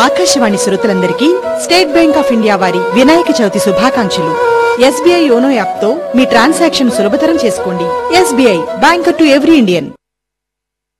ఆకాశవాణి శ్రోతలందరికీ state bank of India వారి వినాయక చవితి శుభాకాంక్షలు. SBI యోనో యాప్ తో మీ ట్రాన్సాక్షన్ సులభతరం చేసుకోండి. SBI, banker to every Indian.